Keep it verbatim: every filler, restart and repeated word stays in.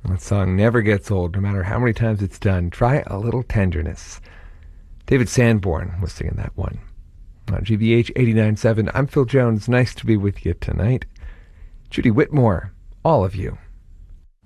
That song never gets old, no matter how many times it's done. Try a Little Tenderness. David Sanborn was singing that one. On G B H eighty-nine point seven, I'm Phil Jones. Nice to be with you tonight. Judy Whitmore, all of you.